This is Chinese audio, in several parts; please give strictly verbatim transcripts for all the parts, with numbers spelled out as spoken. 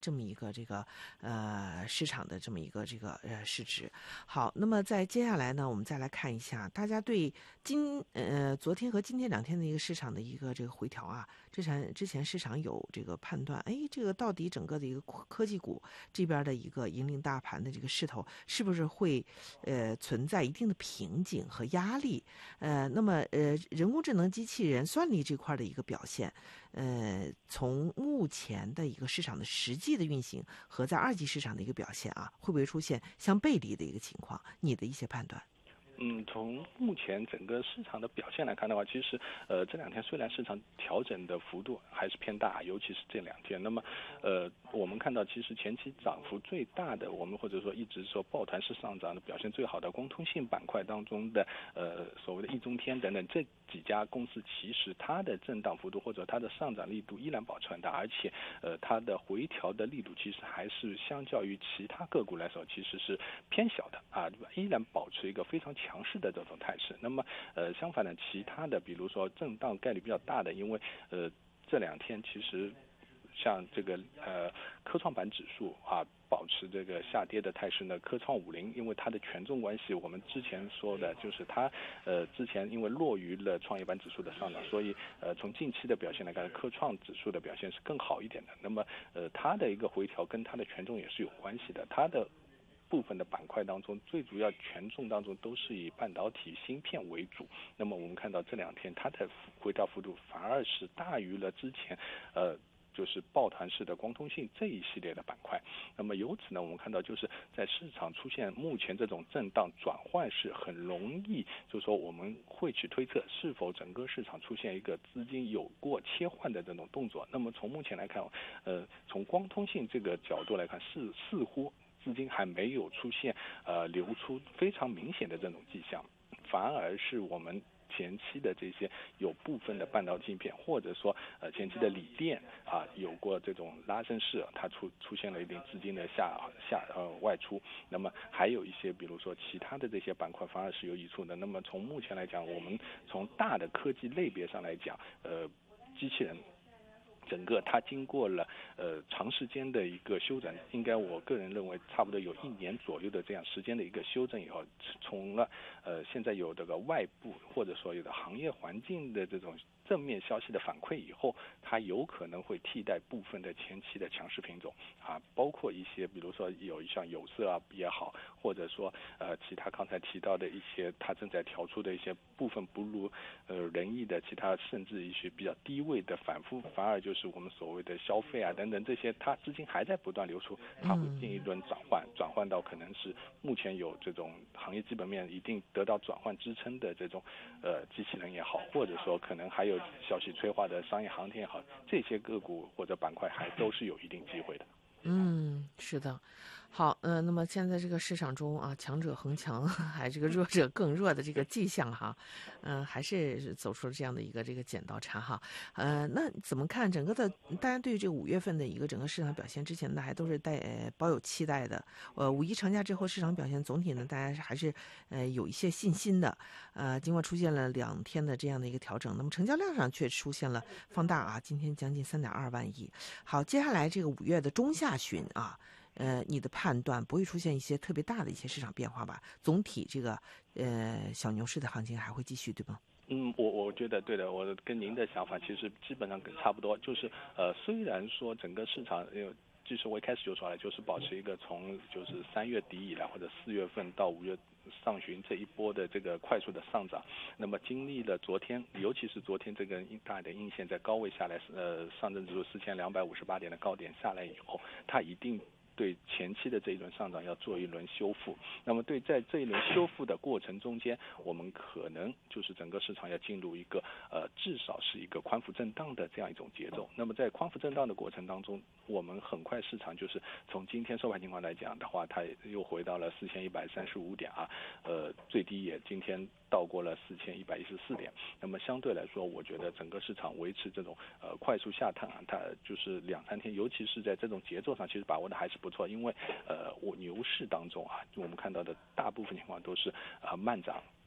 这么一个这个呃市场的这么一个这个呃市值。好，那么在接下来呢，我们再来看一下大家对今呃昨天和今天两天的一个市场的一个这个回调啊，之前之前市场有这个判断，哎，这个到底整个的一个科技股这边的一个引领大盘的这个势头是不是会呃存在一定的瓶颈和压力？呃，那么呃人工智能机器人算力这块的一个表现，呃，从目前的一个市场的实际的运行和在二级市场的一个表现啊，会不会出现相背离的一个情况？你的一些判断？ 嗯，从目前整个市场的表现来看的话，其实呃这两天虽然市场调整的幅度还是偏大，尤其是这两天，那么呃我们看到其实前期涨幅最大的，我们或者说一直说抱团式上涨的表现最好的光通信板块当中的呃所谓的易中天等等这几家公司，其实它的震荡幅度或者它的上涨力度依然保持很大，而且呃它的回调的力度其实还是相较于其他个股来说其实是偏小的啊，依然保持一个非常强强势的这种态势。那么呃相反的，其他的比如说震荡概率比较大的，因为呃这两天其实像这个呃科创板指数啊保持这个下跌的态势呢，科创五零因为它的权重关系，我们之前说的就是它呃之前因为落于了创业板指数的上涨，所以呃从近期的表现来看，科创指数的表现是更好一点的。那么呃它的一个回调跟它的权重也是有关系的，它的部分的板块当中，最主要权重当中都是以半导体芯片为主。那么我们看到这两天它的回调幅度反而是大于了之前呃就是抱团式的光通信这一系列的板块。那么由此呢，我们看到就是在市场出现目前这种震荡转换是很容易，就是说我们会去推测是否整个市场出现一个资金有过切换的这种动作。那么从目前来看，呃，从光通信这个角度来看，是似乎资金还没有出现呃流出非常明显的这种迹象，反而是我们前期的这些有部分的半导体芯片，或者说呃前期的锂电啊有过这种拉升势，它出出现了一定资金的下下呃外出。那么还有一些比如说其他的这些板块反而是有益处的。那么从目前来讲，我们从大的科技类别上来讲，呃机器人整个它经过了呃长时间的一个休整，应该我个人认为差不多有一年左右的这样时间的一个休整以后，从了呃现在有这个外部或者说有的行业环境的这种正面消息的反馈以后，它有可能会替代部分的前期的强势品种啊，包括一些比如说有像有色啊也好，或者说呃其他刚才提到的一些它正在调出的一些部分不如呃人意的其他甚至一些比较低位的反复，反而就是我们所谓的消费啊等等这些，它资金还在不断流出，它会进一轮转换，转换到可能是目前有这种行业基本面一定得到转换支撑的这种呃机器人也好，或者说可能还有消息催化的商业航天也好，这些个股或者板块还都是有一定机会的。 嗯，是的。好，嗯、呃，那么现在这个市场中啊，强者恒强，还这个弱者更弱的这个迹象哈，嗯、呃，还是走出了这样的一个这个剪刀差哈，呃，那怎么看整个的？大家对于这个五月份的一个整个市场表现，之前呢还都是带、呃、抱有期待的。呃，五一长假之后市场表现总体呢，大家还是呃有一些信心的。呃，尽管出现了两天的这样的一个调整，那么成交量上却出现了放大啊，今天将近三点二万亿。好，接下来这个五月的中下旬啊。呃，你的判断不会出现一些特别大的一些市场变化吧？总体这个呃小牛市的行情还会继续，对吗？ 嗯，我我觉得对的，我跟您的想法其实基本上跟差不多，就是呃，虽然说整个市场呃。就是我一开始就说了，就是保持一个从就是三月底以来或者四月份到五月上旬这一波的这个快速的上涨，那么经历了昨天，尤其是昨天这个大的阴线在高位下来，呃，上证指数四千两百五十八点的高点下来以后，它一定对前期的这一轮上涨要做一轮修复。那么对在这一轮修复的过程中间，我们可能就是整个市场要进入一个呃至少是一个宽幅震荡的这样一种节奏。那么在宽幅震荡的过程当中，我们很快市场就是从今天收盘情况来讲的话，它又回到了四千一百三十五点啊，呃最低也今天到过了四千一百一十四点。那么相对来说，我觉得整个市场维持这种呃快速下探啊，它就是两三天，尤其是在这种节奏上，其实把握的还是不错。因为呃我牛市当中啊，我们看到的大部分情况都是啊、呃、慢涨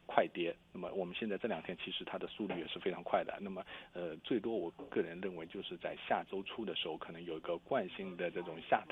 快跌。那么我们现在这两天其实它的速率也是非常快的。那么呃，最多我个人认为就是在下周初的时候，可能有一个惯性的这种下